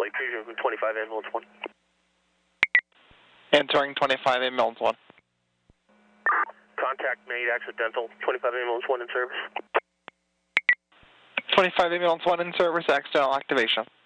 Lake Preview, 25 ambulance 1. Entering 25 ambulance 1. Contact made accidental, 25 ambulance 1 in service. 25 ambulance 1 in service, accidental activation.